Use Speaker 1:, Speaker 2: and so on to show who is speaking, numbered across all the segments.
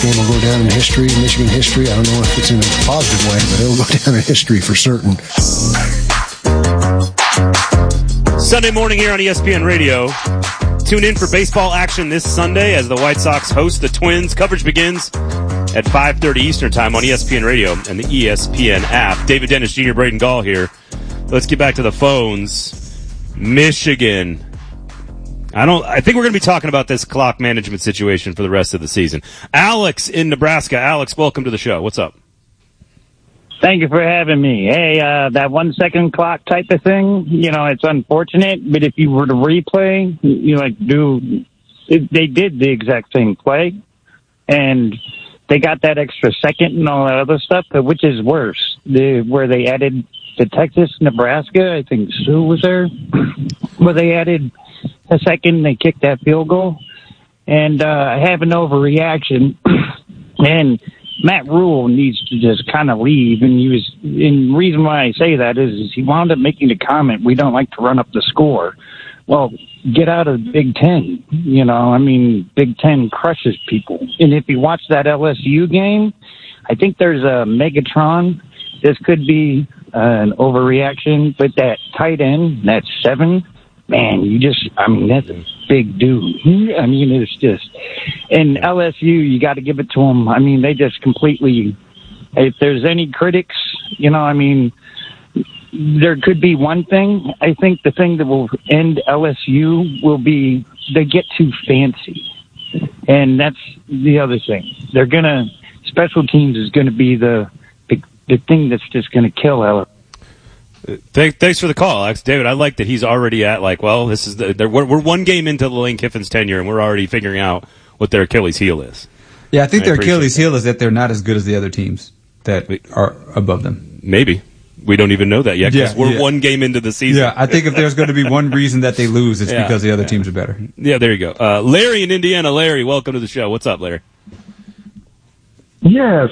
Speaker 1: this game will go down in history, Michigan history. I don't know if it's in a positive way, but it'll go down in history for certain.
Speaker 2: Sunday morning here on ESPN Radio. Tune in for baseball action this Sunday as the White Sox host the Twins. Coverage begins at 5:30 Eastern Time on ESPN Radio and the ESPN app. David Dennis Jr., Braden Gall here. Let's get back to the phones. Michigan. I think we're going to be talking about this clock management situation for the rest of the season. Alex in Nebraska. Alex, welcome to the show. What's up?
Speaker 3: Thank you for having me. Hey, that 1 second clock type of thing, it's unfortunate, but if you were to replay, they did the exact same play, and they got that extra second and all that other stuff, but which is worse? Where they added to Texas, Nebraska, I think Sue was there, where they added a second, they kicked that field goal, and I have an overreaction, and Matt Rule needs to just kind of leave, and the reason why I say that is he wound up making the comment, we don't like to run up the score. Well, get out of the Big Ten. Big Ten crushes people. And if you watch that LSU game, I think there's a Megatron. This could be an overreaction, but that tight end, that 7, man, that's a big dude. It's just, and LSU, you got to give it to them. They just completely, if there's any critics, there could be one thing. I think the thing that will end LSU will be they get too fancy. And that's the other thing. Special teams is going to be the thing that's just going to kill LSU.
Speaker 2: Thanks for the call, Alex. David, I like that he's already at this is we're one game into the Lane Kiffin's tenure, and we're already figuring out what their Achilles heel is.
Speaker 4: Yeah, I think their Achilles heel is that they're not as good as the other teams that are above them.
Speaker 2: Maybe. We don't even know that yet because we're one game into the season.
Speaker 4: Yeah, I think if there's going to be one reason that they lose, it's because the other teams are better.
Speaker 2: Yeah, there you go. Larry in Indiana. Larry, welcome to the show. What's up, Larry?
Speaker 5: Yes.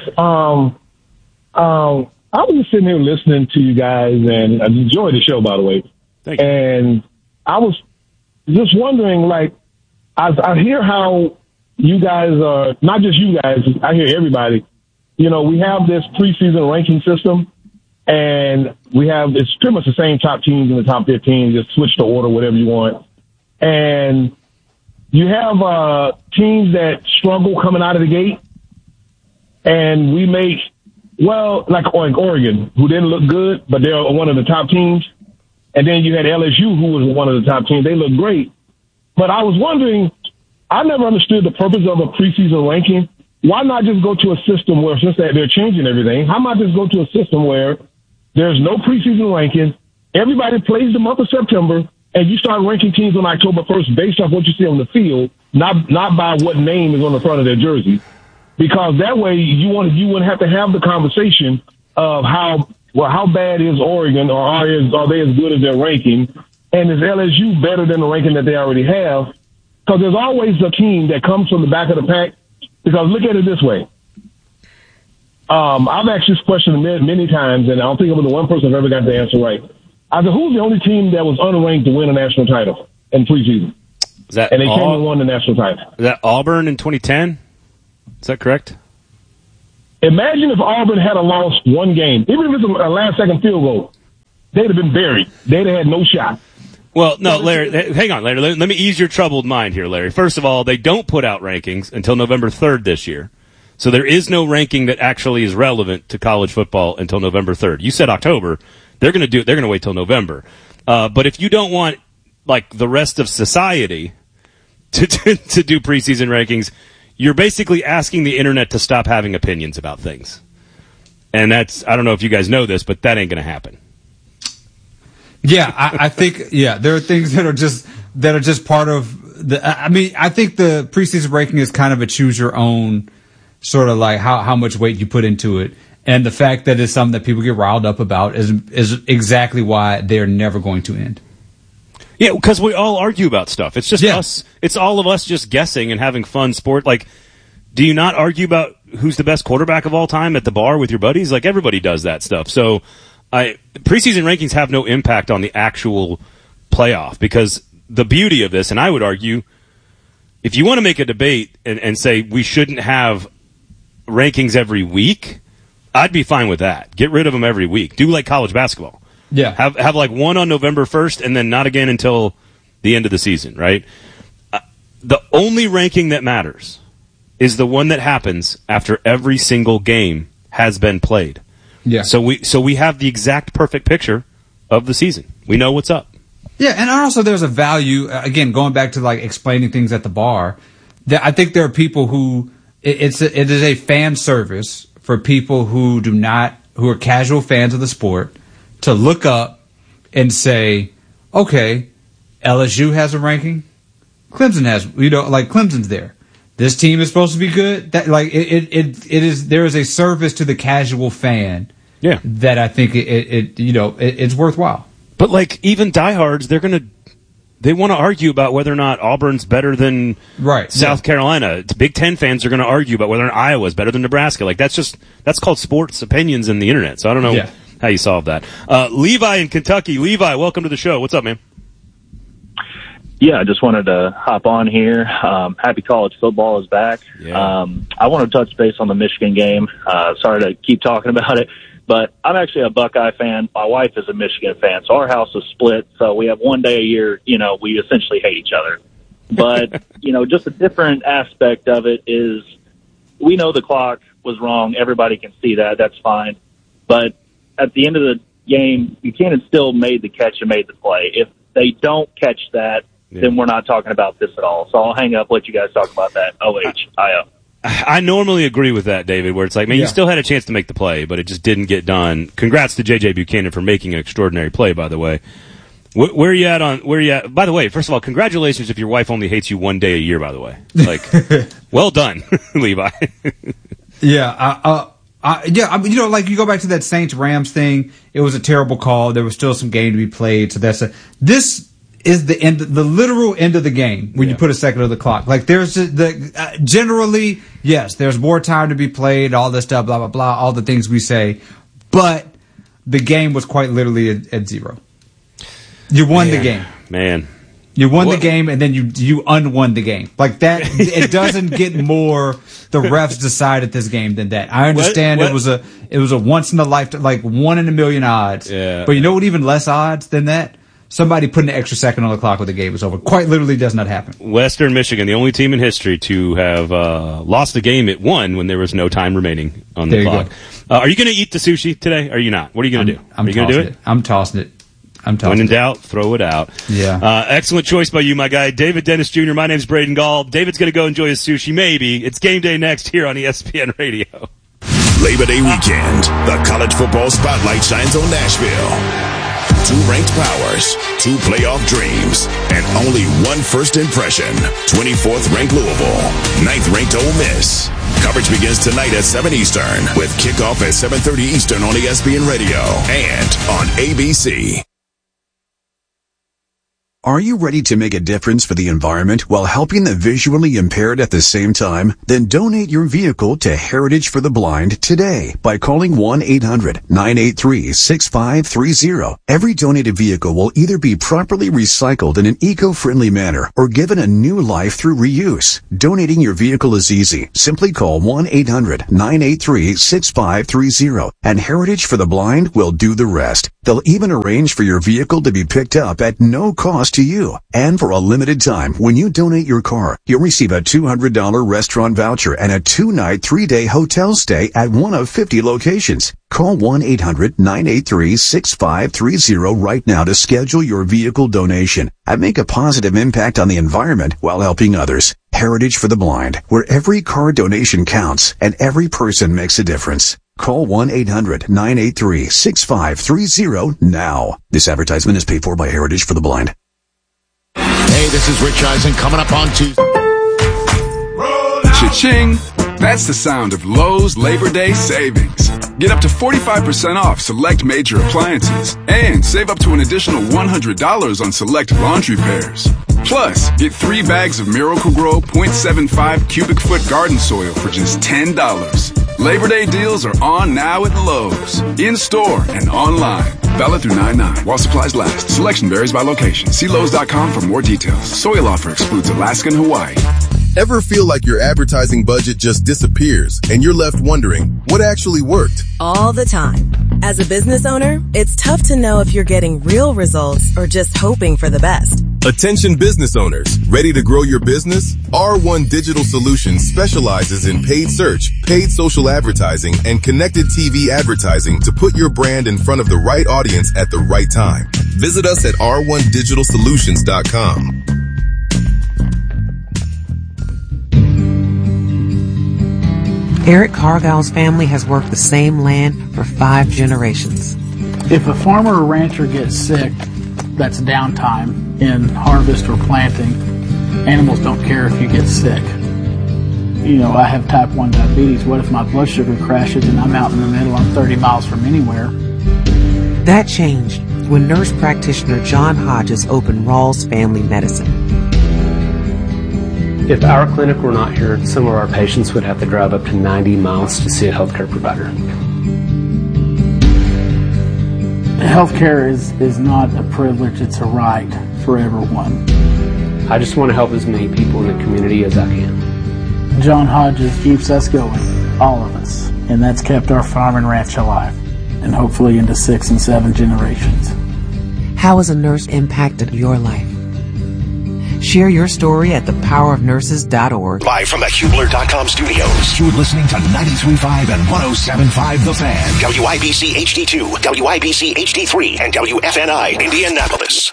Speaker 5: I was just sitting here listening to you guys, and I enjoyed the show, by the way.
Speaker 2: Thank you.
Speaker 5: And I was just wondering, I hear how you guys are, not just you guys, I hear everybody. We have this preseason ranking system, and it's pretty much the same top teams in the top 15, just switch the order, whatever you want. And you have teams that struggle coming out of the gate, and we make, like Oregon, who didn't look good, but they're one of the top teams. And then you had LSU, who was one of the top teams. They look great. But I was wondering, I never understood the purpose of a preseason ranking. Why not just go to a system where, since they're changing everything, how about just go to a system where there's no preseason ranking, everybody plays the month of September, and you start ranking teams on October 1st based off what you see on the field, not by what name is on the front of their jersey. Because that way you wouldn't have to have the conversation of how bad is Oregon, or are they as good as their ranking, and is LSU better than the ranking that they already have? Because there's always a team that comes from the back of the pack. Because look at it this way. I've asked this question many times, and I don't think I'm the one person I've ever got the answer right. I said, who's the only team that was unranked to win a national title in preseason? And they came and won the national title.
Speaker 2: Is that Auburn in 2010? Is that correct?
Speaker 5: Imagine if Auburn had lost one game, even if it's a last-second field goal, they'd have been buried. They'd have had no shot.
Speaker 2: Well, no, Larry, hang on, Larry. Let me ease your troubled mind here, Larry. First of all, they don't put out rankings until November 3rd this year. So there is no ranking that actually is relevant to college football until November 3rd. You said October. They're going to wait till November. But if you don't want, the rest of society to do preseason rankings, you're basically asking the internet to stop having opinions about things. And I don't know if you guys know this, but that ain't going to happen.
Speaker 4: Yeah, I think, there are things that are just part of I think the preseason ranking is kind of a choose your own sort of how much weight you put into it. And the fact that it's something that people get riled up about is exactly why they're never going to end.
Speaker 2: Yeah, because we all argue about stuff. It's just us. It's all of us just guessing and having fun sport. Do you not argue about who's the best quarterback of all time at the bar with your buddies? Everybody does that stuff. So preseason rankings have no impact on the actual playoff, because the beauty of this, and I would argue, if you want to make a debate and say we shouldn't have rankings every week, I'd be fine with that. Get rid of them every week. Do like college basketball.
Speaker 4: Yeah.
Speaker 2: Have like one on November 1st and then not again until the end of the season, right? The only ranking that matters is the one that happens after every single game has been played.
Speaker 4: Yeah.
Speaker 2: So we have the exact perfect picture of the season. We know what's up.
Speaker 4: Yeah, and also there's a value, again, going back to like explaining things at the bar. I think there are people who it is a fan service for people who are casual fans of the sport to look up and say, okay, LSU has a ranking, Clemson has, like Clemson's there. This team is supposed to be good. That like there is a service to the casual fan.
Speaker 2: Yeah.
Speaker 4: That I think it's worthwhile.
Speaker 2: But like even diehards, they want to argue about whether or not Auburn's better than South Carolina. Big Ten fans are going to argue about whether or not Iowa's better than Nebraska. Like that's called sports opinions in the internet. So I don't know how you solve that. Levi in Kentucky. Levi, welcome to the show. What's up, man?
Speaker 6: Yeah, I just wanted to hop on here. Happy college football is back.
Speaker 2: Yeah.
Speaker 6: I want to touch base on the Michigan game. Sorry to keep talking about it, but I'm actually a Buckeye fan. My wife is a Michigan fan, so our house is split. So we have one day a year, we essentially hate each other. But, just a different aspect of it is we know the clock was wrong. Everybody can see that. That's fine. But at the end of the game, Buchanan still made the catch and made the play. If they don't catch that, then we're not talking about this at all. So I'll hang up, let you guys talk about that. OHIO.
Speaker 2: I normally agree with that, David, where it's like, man, you still had a chance to make the play, but it just didn't get done. Congrats to J.J. Buchanan for making an extraordinary play, by the way. Where are you at? By the way, first of all, congratulations if your wife only hates you one day a year, by the way. Like, well done, Levi.
Speaker 4: Yeah. Like you go back to that Saints-Rams thing, it was a terrible call. There was still some game to be played. So this is the end, the literal end of the game when you put a second on the clock. Like there's generally, yes, there's more time to be played, all this stuff, blah, blah, blah, all the things we say. But the game was quite literally at zero. You won the game.
Speaker 2: Man.
Speaker 4: You won the game, and then you unwon the game. Like that, it doesn't get more the refs decided this game than that. I understand it was a once in a lifetime, like 1 in a million odds.
Speaker 2: Yeah.
Speaker 4: But you know what? Even less odds than that. Somebody put an extra second on the clock when the game was over. Quite literally does not happen.
Speaker 2: Western Michigan, the only team in history to have lost a game at 1 when there was no time remaining on the clock. Are you going to eat the sushi today? Or are you not? What are you going to do?
Speaker 4: Are you going to do it? I'm tossing it.
Speaker 2: When in doubt, throw it out.
Speaker 4: Yeah.
Speaker 2: Excellent choice by you, my guy. David Dennis Jr., my name's Braden Gall. David's going to go enjoy his sushi, maybe. It's game day next here on ESPN Radio.
Speaker 7: Labor Day weekend, the college football spotlight shines on Nashville. 2 ranked powers, 2 playoff dreams, and only 1 first impression. 24th ranked Louisville, 9th ranked Ole Miss. Coverage begins tonight at 7 Eastern with kickoff at 7:30 Eastern on ESPN Radio and on ABC.
Speaker 8: Are you ready to make a difference for the environment while helping the visually impaired at the same time? Then donate your vehicle to Heritage for the Blind today by calling 1-800-983-6530. Every donated vehicle will either be properly recycled in an eco-friendly manner or given a new life through reuse. Donating your vehicle is easy. Simply call 1-800-983-6530 and Heritage for the Blind will do the rest. They'll even arrange for your vehicle to be picked up at no cost to you. And for a limited time, when you donate your car, you'll receive a $200 restaurant voucher and a 2-night, 3-day hotel stay at one of 50 locations. Call 1-800-983-6530 right now to schedule your vehicle donation and make a positive impact on the environment while helping others. Heritage for the Blind, where every car donation counts and every person makes a difference. Call 1-800-983-6530 now. This advertisement is paid for by Heritage for the Blind.
Speaker 9: Hey, this is Rich Eisen coming up on Tuesday.
Speaker 10: Cha-ching! That's the sound of Lowe's Labor Day savings. Get up to 45% off select major appliances and save up to an additional $100 on select laundry pairs. Plus, get 3 bags of Miracle-Gro 0.75 cubic foot garden soil for just $10. Labor Day deals are on now at Lowe's. In-store and online. Valid through 9/9 while supplies last. Selection varies by location. See Lowe's.com for more details. Soil offer excludes Alaska and Hawaii.
Speaker 11: Ever feel like your advertising budget just disappears and you're left wondering what actually worked?
Speaker 12: All the time. As a business owner, it's tough to know if you're getting real results or just hoping for the best.
Speaker 11: Attention business owners, ready to grow your business? R1 Digital Solutions specializes in paid search, paid social advertising, and connected TV advertising to put your brand in front of the right audience at the right time. Visit us at r1digitalsolutions.com.
Speaker 13: Eric Cargill's family has worked the same land for 5 generations.
Speaker 14: If a farmer or rancher gets sick, that's downtime in harvest or planting. Animals don't care if you get sick. You know, I have type 1 diabetes. What if my blood sugar crashes and I'm out in the middle, I'm 30 miles from anywhere?
Speaker 13: That changed when nurse practitioner John Hodges opened Rawls Family Medicine.
Speaker 15: If our clinic were not here, some of our patients would have to drive up to 90 miles to see a healthcare provider.
Speaker 14: Healthcare is not a privilege, it's a right for everyone.
Speaker 15: I just want to help as many people in the community as I can.
Speaker 14: John Hodges keeps us going, all of us, and that's kept our farm and ranch alive, and hopefully into 6 and 7 generations.
Speaker 13: How has a nurse impacted your life? Share your story at thepowerofnurses.org.
Speaker 16: Live from the Hubler.com studios, you're listening to 93.5 and 107.5 The Fan. WIBC HD2, WIBC HD3, and WFNI Indianapolis.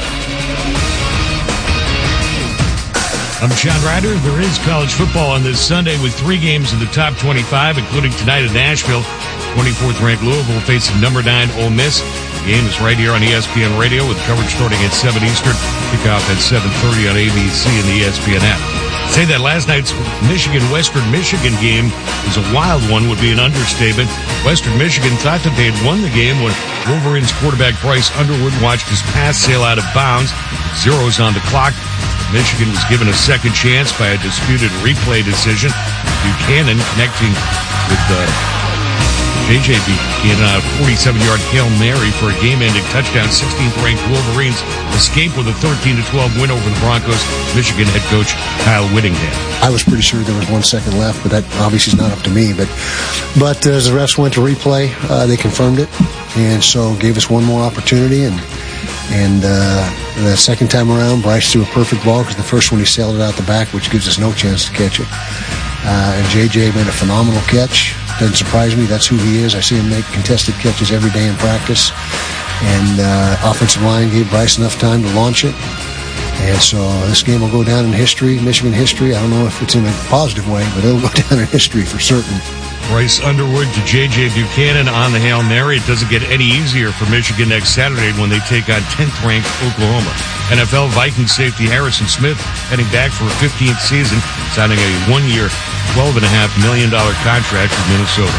Speaker 17: I'm Sean Ryder. There is college football on this Sunday with 3 games in the top 25, including tonight in Nashville. 24th-ranked Louisville facing number 9 Ole Miss. The game is right here on ESPN Radio with coverage starting at 7 Eastern. Kickoff at 7:30 on ABC and the ESPN app. Say that last night's Michigan-Western Michigan game was a wild one would be an understatement. Western Michigan thought that they had won the game when Wolverines quarterback Bryce Underwood watched his pass sail out of bounds. Zeros on the clock. Michigan was given a second chance by a disputed replay decision. Buchanan connecting with J.J. Buchanan on a 47-yard Hail Mary for a game-ending touchdown. 16th-ranked Wolverines escape with a 13-12 win over the Broncos. Michigan head coach Kyle Whittingham.
Speaker 1: I was pretty sure there was 1 second left, but that obviously is not up to me. But as the refs went to replay, they confirmed it, and so gave us one more opportunity. And the second time around, Bryce threw a perfect ball because the first one he sailed it out the back, which gives us no chance to catch it. And J.J. made a phenomenal catch. Doesn't surprise me. That's who he is. I see him make contested catches every day in practice. And offensive line gave Bryce enough time to launch it. And so this game will go down in history, Michigan history. I don't know if it's in a positive way, but it'll go down in history for certain.
Speaker 17: Bryce Underwood to J.J. Buchanan on the Hail Mary. It doesn't get any easier for Michigan next Saturday when they take on 10th-ranked Oklahoma. NFL Vikings safety Harrison Smith heading back for a 15th season, signing a 1-year, $12.5 million contract with Minnesota.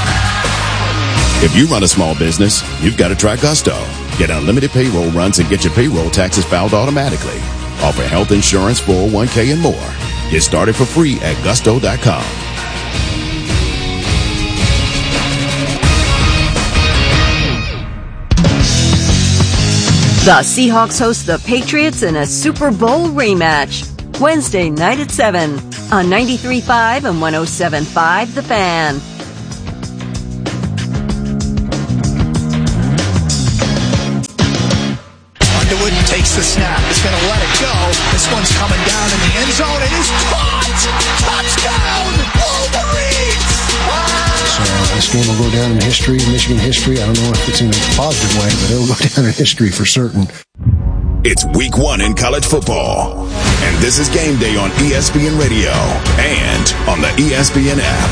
Speaker 7: If you run a small business, you've got to try Gusto. Get unlimited payroll runs and get your payroll taxes filed automatically. Offer health insurance, 401k, and more. Get started for free at Gusto.com.
Speaker 18: The Seahawks host the Patriots in a Super Bowl rematch. Wednesday night at 7 on 93.5 and 107.5 The Fan.
Speaker 19: Underwood takes the snap. Is going to let it go. This one's coming down in the end zone. It is caught! Touchdown! Wolverines!
Speaker 1: So this game will go down in history, Michigan history. I don't know if it's in a positive way, but it'll go down in history for certain.
Speaker 7: It's week 1 in college football. And this is Game Day on ESPN Radio and on the ESPN app.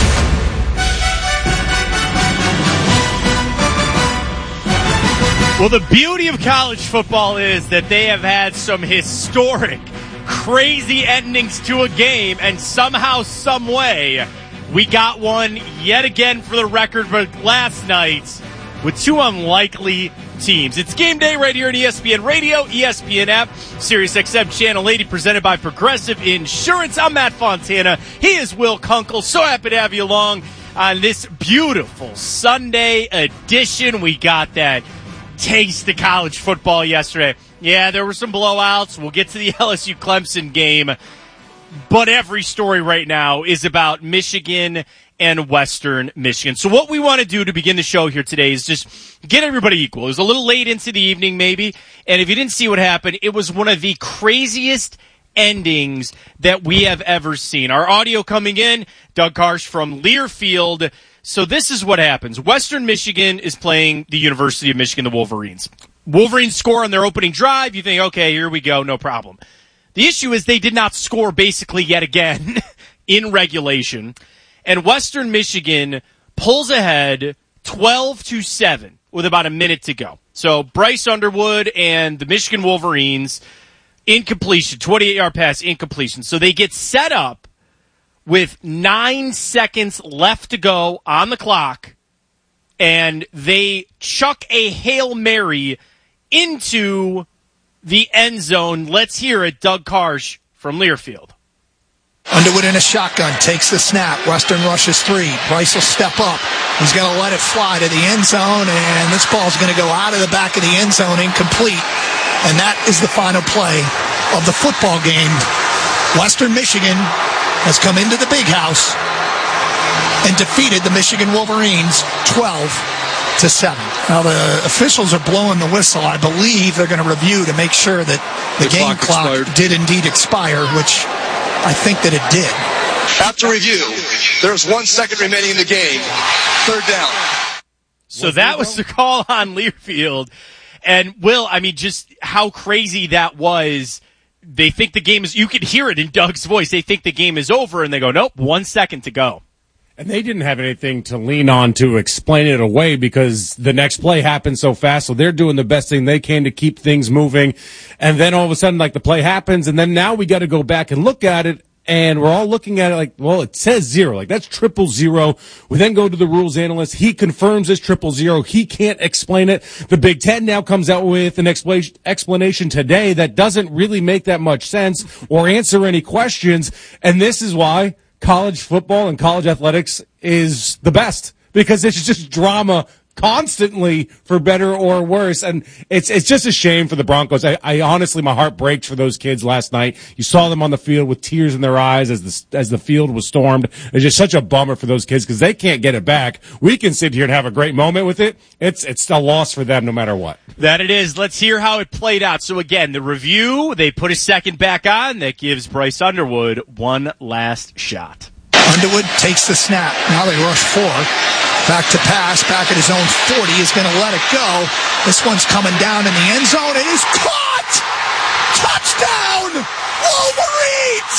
Speaker 20: Well, the beauty of college football is that they have had some historic, crazy endings to a game, and somehow, some way, we got one yet again for the record for last night with 2 unlikely teams. It's Game Day right here at ESPN Radio, ESPN app, SiriusXM Channel 80, presented by Progressive Insurance. I'm Matt Fontana. He is Will Kunkel. So happy to have you along on this beautiful Sunday edition. We got that taste of college football yesterday. Yeah, there were some blowouts. We'll get to the LSU-Clemson game. but every story right now is about Michigan and Western Michigan. So what we want to do to begin the show here today is just get everybody equal. It was a little late into the evening maybe, and if you didn't see what happened, it was one of the craziest endings that we have ever seen. Our audio coming in, Doug Karsch from Learfield. So this is what happens. Western Michigan is playing the University of Michigan, the Wolverines. Wolverines score on their opening drive. You think, okay, here we go, no problem. The issue is they did not score basically yet again in regulation. And Western Michigan pulls ahead 12-7 with about a minute to go. So Bryce Underwood and the Michigan Wolverines, incompletion, 28-yard pass, incompletion. So they get set up with 9 seconds left to go on the clock, and they chuck a Hail Mary into the end zone. Let's hear it, Doug Karsch from Learfield.
Speaker 19: Underwood in a shotgun, takes the snap. Western rushes 3. Bryce will step up. He's going to let it fly to the end zone, and this ball's going to go out of the back of the end zone, incomplete. And that is the final play of the football game. Western Michigan has come into the big house and defeated the Michigan Wolverines 12-7. Now the officials are blowing the whistle. I believe they're going to review to make sure that the game clock did indeed expire, which I think that it did.
Speaker 21: After review, there's 1 second remaining in the game. Third down.
Speaker 20: So that was the call on Learfield. And Will, I mean, just how crazy that was. They think the game is, you could hear it in Doug's voice. They think the game is over and they go, nope, 1 second to go.
Speaker 22: And they didn't have anything to lean on to explain it away because the next play happened so fast. So they're doing the best thing they can to keep things moving. And then all of a sudden, like, the play happens. And then now we got to go back and look at it. And we're all looking at it like, well, it says 0. Like, that's 000. We then go to the rules analyst. He confirms it's 000. He can't explain it. The Big Ten now comes out with an explanation today that doesn't really make that much sense or answer any questions. And this is why college football and college athletics is the best, because it's just drama constantly, for better or worse. And it's just a shame for the Broncos. I honestly, my heart breaks for those kids last night. You saw them on the field with tears in their eyes as the field was stormed. It's just such a bummer for those kids because they can't get it back. We can sit here and have a great moment with it. It's a loss for them no matter what.
Speaker 20: That it is. Let's hear how it played out. So again, the review, they put a second back on. That gives Bryce Underwood one last shot.
Speaker 19: Underwood takes the snap. Now they rush 4. Back to pass, back at his own 40, is going to let it go. This one's coming down in the end zone. It is caught! Touchdown! Wolverines!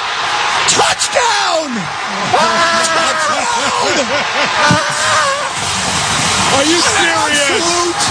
Speaker 19: Touchdown!
Speaker 22: Are you serious?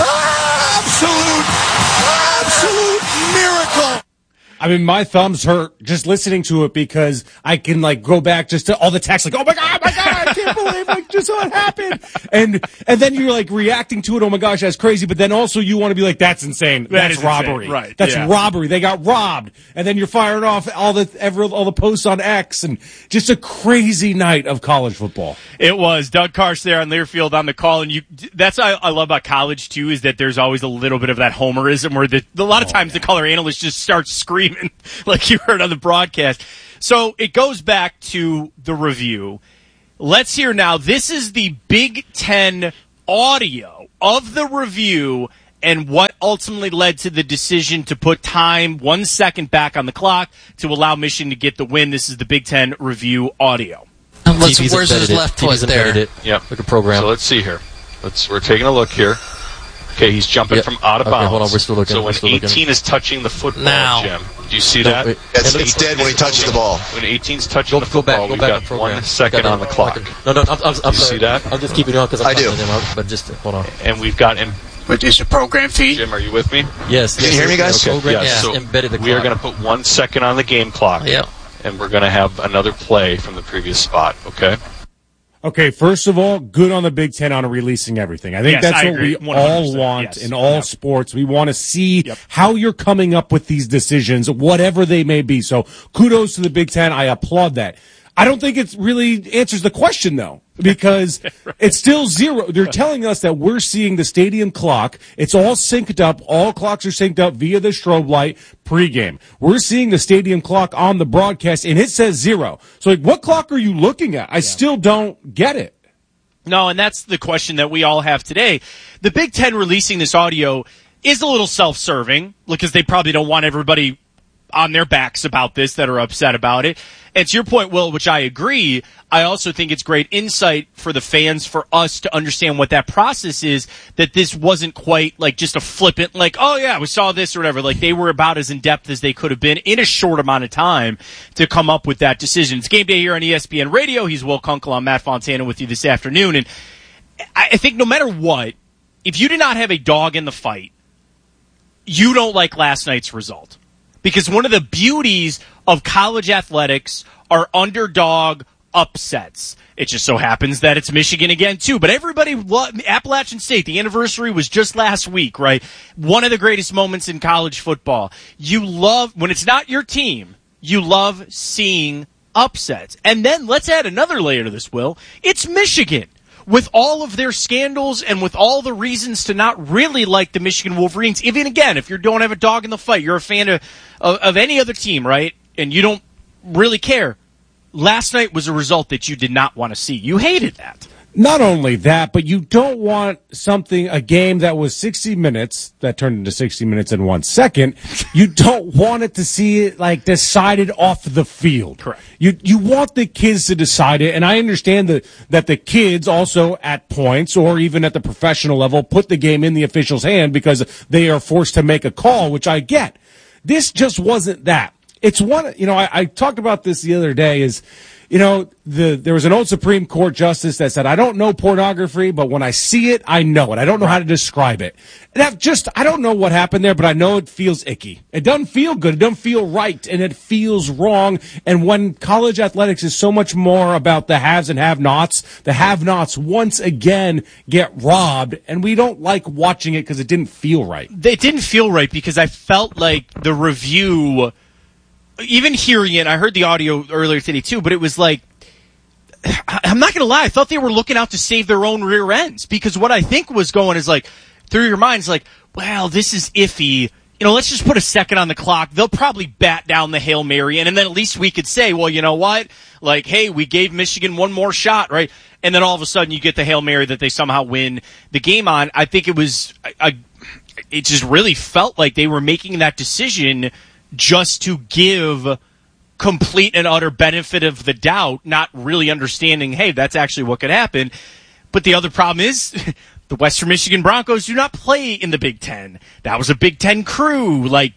Speaker 19: Absolute miracle!
Speaker 22: I mean, my thumbs hurt just listening to it because I can, like, go back just to all the texts, like, oh my God, I can't believe, like, just what happened. And then you're, like, reacting to it, oh my gosh, that's crazy. But then also you want to be like, that's insane. That's robbery.
Speaker 20: Insane. Right.
Speaker 22: That's robbery. They got robbed. And then you're firing off all the posts on X, and just a crazy night of college football.
Speaker 20: It was. Doug Karsch there on Learfield on the call. And that's what I love about college, too, is that there's always a little bit of that homerism where a lot of times the color analyst just starts screaming like you heard on the broadcast. So it goes back to the review. Let's hear now. This is the Big Ten audio of the review and what ultimately led to the decision to put time 1 second back on the clock to allow Michigan to get the win. This is the Big Ten review audio.
Speaker 23: Where's his left foot there?
Speaker 24: Yep.
Speaker 23: Like a program.
Speaker 24: So let's see here. We're taking a look here. Okay, he's jumping from out of bounds.
Speaker 23: Hold on, we're still looking.
Speaker 24: So when 18 is touching the football,
Speaker 23: now.
Speaker 24: Jim, do you see that?
Speaker 21: It's dead when he touches the ball.
Speaker 24: When 18's touching the football, we've got 1 second on the clock.
Speaker 23: No, I'm sorry.
Speaker 24: See that?
Speaker 23: I'll just keep it on because
Speaker 21: I do.
Speaker 23: But just hold on.
Speaker 24: And we've got him.
Speaker 23: But is the program feed?
Speaker 24: Jim, are you with me?
Speaker 23: Yes.
Speaker 21: Can you hear me, guys?
Speaker 24: Okay. Yeah. So
Speaker 23: embedded the clock.
Speaker 24: we are going to put 1 second on the game clock.
Speaker 23: Yeah.
Speaker 24: And we're going to have another play from the previous spot. Okay.
Speaker 22: Okay, first of all, good on the Big Ten on releasing everything. I think that's what we all want in all sports. We want to see how you're coming up with these decisions, whatever they may be. So kudos to the Big Ten. I applaud that. I don't think it really answers the question, though, because it's still 0. They're telling us that we're seeing the stadium clock. It's all synced up. All clocks are synced up via the strobe light pregame. We're seeing the stadium clock on the broadcast, and it says 0. So, like, what clock are you looking at? I still don't get it.
Speaker 20: No, and that's the question that we all have today. The Big Ten releasing this audio is a little self-serving because they probably don't want everybody on their backs about this that are upset about it. And to your point, Will, which I agree, I also think it's great insight for the fans, for us to understand what that process is, that this wasn't quite like just a flippant, like, oh yeah, we saw this or whatever. Like, they were about as in-depth as they could have been in a short amount of time to come up with that decision. It's game day here on ESPN Radio. He's Will Kunkel. I'm Matt Fontana with you this afternoon. And I think no matter what, if you did not have a dog in the fight, you don't like last night's result. Because one of the beauties of college athletics are underdog upsets. It just so happens that it's Michigan again, too. But everybody, Appalachian State, the anniversary was just last week, right? One of the greatest moments in college football. You love, when it's not your team, you love seeing upsets. And then let's add another layer to this, Will. It's Michigan. With all of their scandals and with all the reasons to not really like the Michigan Wolverines, even again, if you don't have a dog in the fight, you're a fan of any other team, right? And you don't really care. Last night was a result that you did not want to see. You hated that.
Speaker 22: Not only that, but you don't want a game that was 60 minutes, that turned into 60 minutes in 1 second. You don't want it to see it, like, decided off the field.
Speaker 20: Correct.
Speaker 22: You want the kids to decide it, and I understand that the kids also at points, or even at the professional level, put the game in the official's hand because they are forced to make a call, which I get. This just wasn't that. It's one, I talked about this the other day is, there was an old Supreme Court justice that said, I don't know pornography, but when I see it, I know it. I don't know how to describe it. And I don't know what happened there, but I know it feels icky. It doesn't feel good. It doesn't feel right, and it feels wrong. And when college athletics is so much more about the haves and have-nots, the have-nots once again get robbed, and we don't like watching it because it didn't feel right.
Speaker 20: It didn't feel right because I felt like the review, even hearing it, I heard the audio earlier today too, but it was like, I'm not going to lie, I thought they were looking out to save their own rear ends, because what I think was going is like, through your minds, like, well, this is iffy. Let's just put a second on the clock. They'll probably bat down the Hail Mary, and then at least we could say, well, you know what? Like, hey, we gave Michigan one more shot, right? And then all of a sudden you get the Hail Mary that they somehow win the game on. I think it was, it just really felt like they were making that decision just to give complete and utter benefit of the doubt, not really understanding, hey, that's actually what could happen. But the other problem is the Western Michigan Broncos do not play in the Big Ten. That was a Big Ten crew. Like,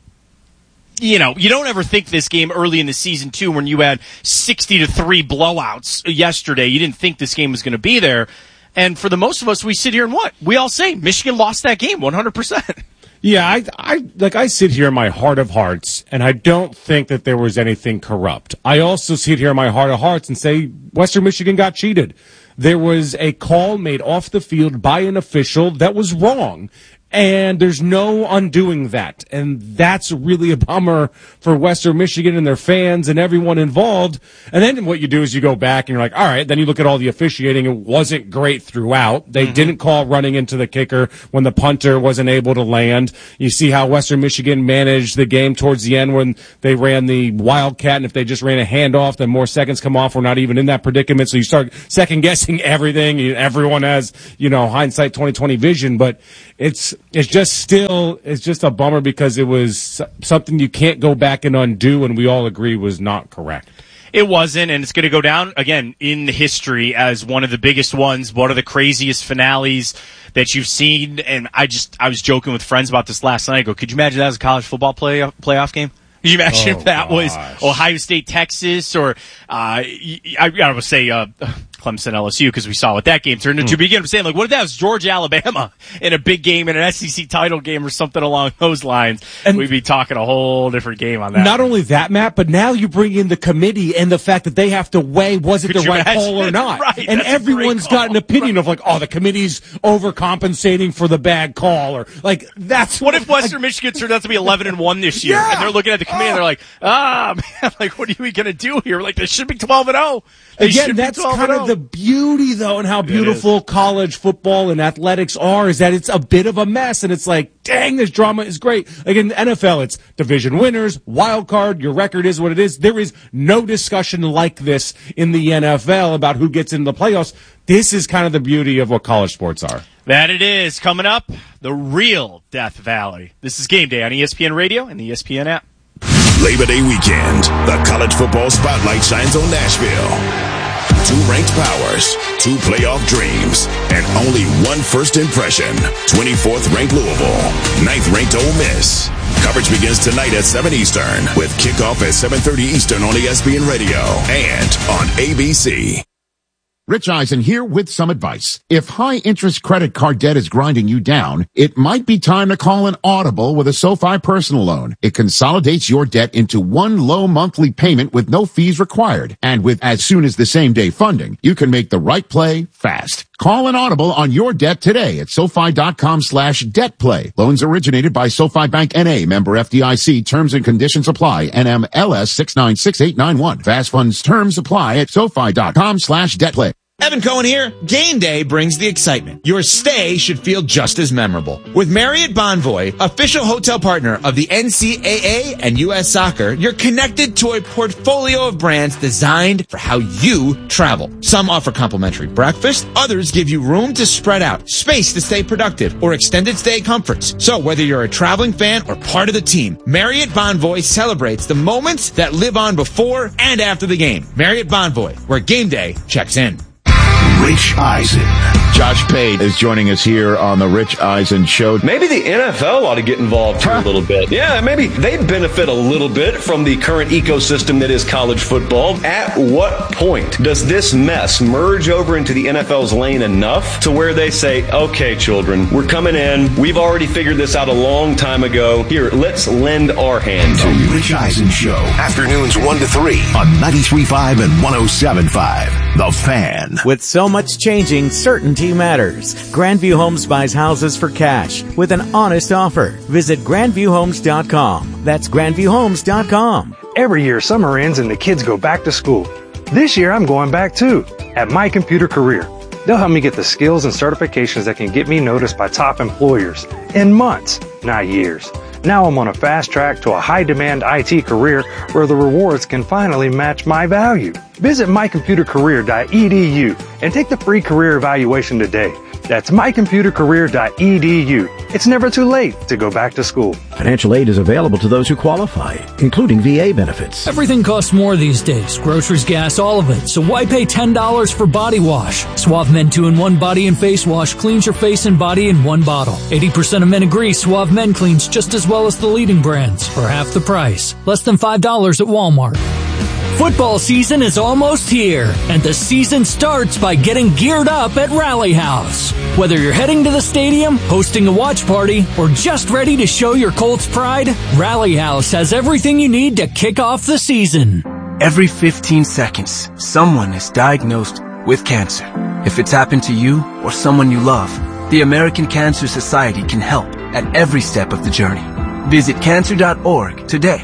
Speaker 20: you don't ever think this game early in the season, too, when you had 60-3 blowouts yesterday. You didn't think this game was going to be there. And for the most of us, we sit here and we all say Michigan lost that game 100%.
Speaker 22: Yeah, I sit here in my heart of hearts, and I don't think that there was anything corrupt. I also sit here in my heart of hearts and say Western Michigan got cheated. There was a call made off the field by an official that was wrong, and there's no undoing that. And that's really a bummer for Western Michigan and their fans and everyone involved. And then what you do is you go back and you're like, all right, then you look at all the officiating. It wasn't great throughout. They didn't call running into the kicker when the punter wasn't able to land. You see how Western Michigan managed the game towards the end when they ran the Wildcat, and if they just ran a handoff, then more seconds come off. We're not even in that predicament. So you start second-guessing everything. Everyone has, hindsight 20/20 vision, but it's just a bummer because it was something you can't go back and undo, and we all agree was not correct.
Speaker 20: It wasn't, and it's going to go down, again, in history as one of the biggest ones, one of the craziest finales that you've seen. And I was joking with friends about this last night. I go, could you imagine that as a college football playoff game? Could you imagine if that was Ohio State, Texas, or I would say Clemson LSU because we saw what that game turned into. Begin saying, like, what if that was Georgia Alabama in a big game, in an SEC title game or something along those lines? And we'd be talking a whole different game on that.
Speaker 22: Not only that, Matt, but now you bring in the committee and the fact that they have to weigh was it the right call or not.
Speaker 20: Right,
Speaker 22: and everyone's got an opinion of like, oh, the committee's overcompensating for the bad call, or like that's
Speaker 20: what if Western Michigan turned out to be 11-1 this year, and they're looking at the committee and they're like, man, like what are we going to do here? Like they should be 12-0.
Speaker 22: Again, that's kind of the beauty, though, and how beautiful college football and athletics are, is that it's a bit of a mess, and it's like, dang, this drama is great. Like in the NFL, it's division winners, wild card, your record is what it is. There is no discussion like this in the NFL about who gets into the playoffs. This is kind of the beauty of what college sports are.
Speaker 20: That it is. Coming up, the real Death Valley. This is Game Day on ESPN Radio and the ESPN app.
Speaker 7: Labor Day weekend, the college football spotlight shines on Nashville. 2 ranked powers, 2 playoff dreams, and only 1 first impression. 24th ranked Louisville, 9th ranked Ole Miss. Coverage begins tonight at 7 Eastern with kickoff at 7:30 Eastern on ESPN Radio and on ABC.
Speaker 9: Rich Eisen here with some advice. If high-interest credit card debt is grinding you down, it might be time to call an audible with a SoFi personal loan. It consolidates your debt into one low monthly payment with no fees required. And with as soon as the same day funding, you can make the right play fast. Call an audible on your debt today at SoFi.com/debtplay. Loans originated by SoFi Bank N.A. Member FDIC. Terms and conditions apply. NMLS 696891. Fast funds terms apply at SoFi.com/debtplay.
Speaker 3: Evan Cohen here. Game day brings the excitement. Your stay should feel just as memorable. With Marriott Bonvoy, official hotel partner of the NCAA and U.S. Soccer, you're connected to a portfolio of brands designed for how you travel. Some offer complimentary breakfast. Others give you room to spread out, space to stay productive, or extended stay comforts. So whether you're a traveling fan or part of the team, Marriott Bonvoy celebrates the moments that live on before and after the game. Marriott Bonvoy, where game day checks in.
Speaker 16: Rich Eisen.
Speaker 9: Josh Pate is joining us here on the Rich Eisen Show.
Speaker 4: Maybe the NFL ought to get involved here a little bit. Yeah, maybe they'd benefit a little bit from the current ecosystem that is college football. At what point does this mess merge over into the NFL's lane enough to where they say, okay, children, we're coming in. We've already figured this out a long time ago. Here, let's lend our hand to you.
Speaker 16: The Rich Eisen Show. Afternoons 1 to 3 on 93.5 and 107.5. The Fan.
Speaker 5: With so much changing, certainty matters. Grandview Homes buys houses for cash with an honest offer. Visit grandviewhomes.com. That's grandviewhomes.com.
Speaker 6: Every year summer ends and the kids go back to school. This year I'm going back too, at My Computer Career. They'll help me get the skills and certifications that can get me noticed by top employers in months, not years. Now I'm on a fast track to a high-demand IT career where the rewards can finally match my value. Visit mycomputercareer.edu and take the free career evaluation today. That's mycomputercareer.edu. It's never too late to go back to school.
Speaker 25: Financial aid is available to those who qualify, including VA benefits.
Speaker 26: Everything costs more these days. Groceries, gas, all of it. So why pay $10 for body wash? Suave Men 2-in-1 Body and Face Wash cleans your face and body in one bottle. 80% of men agree Suave Men cleans just as well as the leading brands for half the price. Less than $5 at Walmart. Football season is almost here, and the season starts by getting geared up at Rally House. Whether you're heading to the stadium, hosting a watch party, or just ready to show your Colts pride, Rally House has everything you need to kick off the season.
Speaker 27: Every 15 seconds, someone is diagnosed with cancer. If it's happened to you or someone you love, the American Cancer Society can help at every step of the journey. Visit cancer.org today.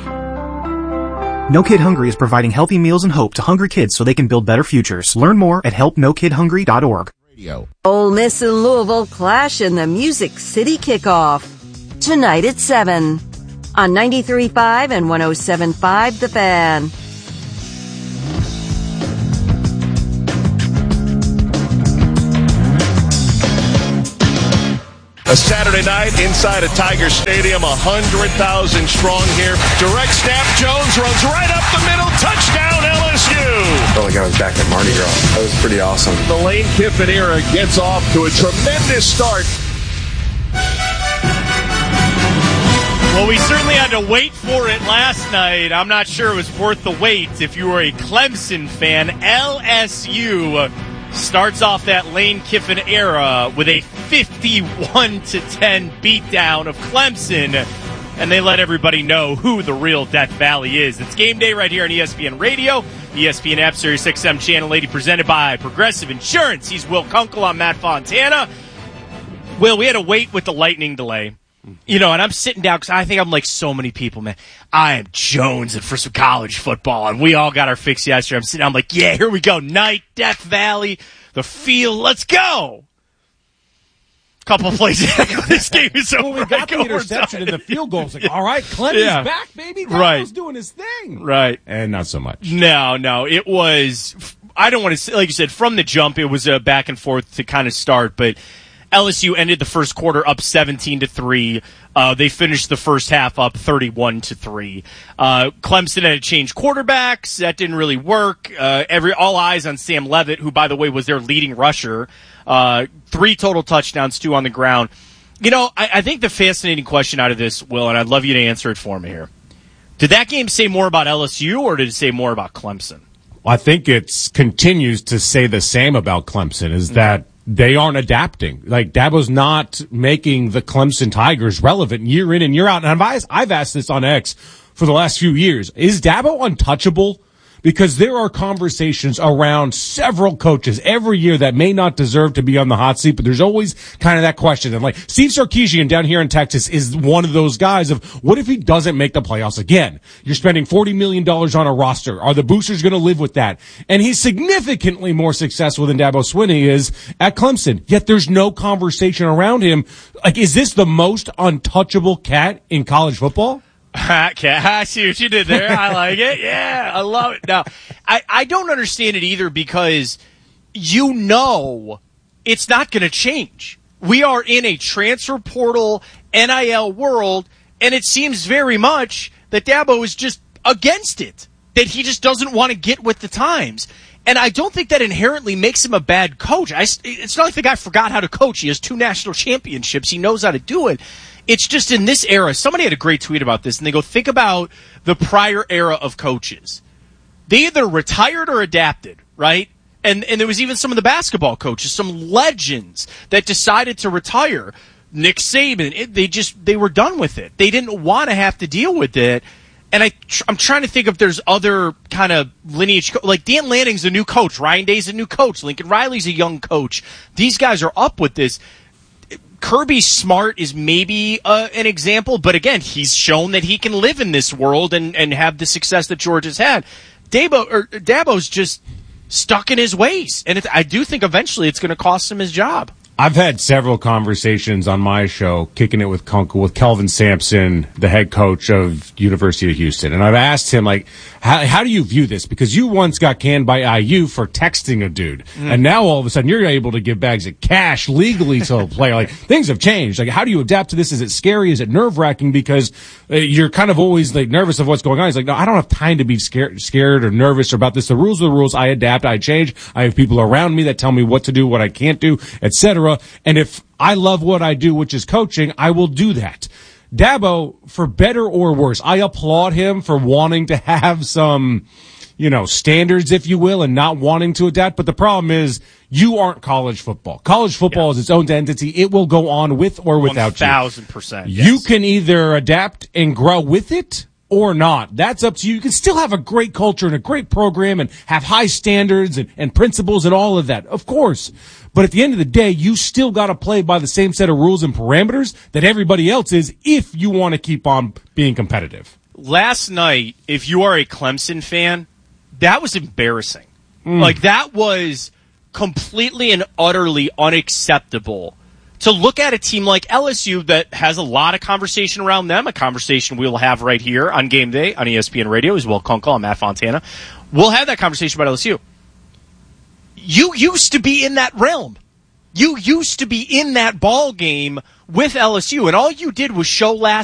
Speaker 28: No Kid Hungry is providing healthy meals and hope to hungry kids so they can build better futures. Learn more at helpnokidhungry.org.
Speaker 18: Ole Miss and Louisville clash in the Music City kickoff. Tonight at 7 on 93.5 and 107.5 The Fan.
Speaker 29: A Saturday night inside of Tiger Stadium, 100,000 strong here. Direct snap, Jones runs right up the middle, touchdown LSU.
Speaker 30: I felt like I was back at Mardi Gras. That was pretty awesome.
Speaker 29: The Lane Kiffin era gets off to a tremendous start.
Speaker 20: Well, we certainly had to wait for it last night. I'm not sure it was worth the wait if you were a Clemson fan. LSU starts off that Lane Kiffin era with a 51-10 beatdown of Clemson, and they let everybody know who the real Death Valley is. It's game day right here on ESPN Radio, ESPN app, Sirius XM Channel 80, presented by Progressive Insurance. He's Will Kunkel. I'm Matt Fontana. Will, we had to wait with the lightning delay. And I'm sitting down because I think I'm like so many people, man. I am jonesing for some college football, and we all got our fix yesterday. I'm sitting down, I'm like, yeah, here we go. Night, Death Valley, the field, let's go. Couple plays back, this game is over.
Speaker 22: Well, we got the interception and the field goal. It's like, all right, Clemson's back, baby. Dabo's doing his thing.
Speaker 20: Right.
Speaker 22: And not so much.
Speaker 20: No, it was, I don't want to say, like you said, from the jump, it was a back and forth to kind of start, but LSU ended the first quarter up 17-3. They finished the first half up 31-3. Clemson had to change quarterbacks. That didn't really work. All eyes on Sam Leavitt, who, by the way, was their leading rusher. 3 total touchdowns, 2 on the ground. I think the fascinating question out of this, Will, and I'd love you to answer it for me here. Did that game say more about LSU, or did it say more about Clemson?
Speaker 22: I think it continues to say the same about Clemson, is that they aren't adapting. Like, Dabo's not making the Clemson Tigers relevant year in and year out. And I've asked this on X for the last few years. Is Dabo untouchable? Because there are conversations around several coaches every year that may not deserve to be on the hot seat, but there's always kind of that question. And like Steve Sarkisian down here in Texas is one of those guys of, what if he doesn't make the playoffs again? You're spending $40 million on a roster. Are the boosters going to live with that? And he's significantly more successful than Dabo Swinney is at Clemson. Yet there's no conversation around him. Like, is this the most untouchable cat in college football?
Speaker 20: I see what you did there. I like it. Yeah, I love it. Now, I don't understand it either, because it's not going to change. We are in a transfer portal, NIL world, and it seems very much that Dabo is just against it, that he just doesn't want to get with the times. And I don't think that inherently makes him a bad coach. It's not like the guy forgot how to coach. He has 2 national championships. He knows how to do it. It's just in this era, somebody had a great tweet about this, and they go, think about the prior era of coaches. They either retired or adapted, right? And there was even some of the basketball coaches, some legends that decided to retire. Nick Saban, they were done with it. They didn't want to have to deal with it. And I'm trying to think if there's other kind of lineage, like Dan Lanning's a new coach, Ryan Day's a new coach, Lincoln Riley's a young coach. These guys are up with this. Kirby Smart is maybe an example, but again, he's shown that he can live in this world and have the success that George has had. Dabo's just stuck in his ways, and I do think eventually it's going to cost him his job.
Speaker 22: I've had several conversations on my show, Kicking It with Kunkel, with Kelvin Sampson, the head coach of University of Houston. And I've asked him, like, how do you view this? Because you once got canned by IU for texting a dude. And now all of a sudden you're able to give bags of cash legally to a player. Like, things have changed. Like, how do you adapt to this? Is it scary? Is it nerve-wracking? Because you're kind of always, like, nervous of what's going on. He's like, no, I don't have time to be scared or nervous about this. The rules are the rules. I adapt. I change. I have people around me that tell me what to do, what I can't do, etc. And if I love what I do, which is coaching, I will do that. Dabo, for better or worse, I applaud him for wanting to have some, standards, if you will, and not wanting to adapt. But the problem is, you aren't college football. College football is its own entity. It will go on with or without you.
Speaker 20: 1,000%.
Speaker 22: You can either adapt and grow with it, or not. That's up to you. You can still have a great culture and a great program and have high standards and principles and all of that, of course. But at the end of the day, you still got to play by the same set of rules and parameters that everybody else is if you want to keep on being competitive.
Speaker 20: Last night, if you are a Clemson fan, that was embarrassing. Like, that was completely and utterly unacceptable. To look at a team like LSU that has a lot of conversation around them, a conversation we will have right here on Game Day on ESPN Radio as well. Kunkel, I'm Matt Fontana. We'll have that conversation about LSU. You used to be in that realm. You used to be in that ball game with LSU, and all you did was show last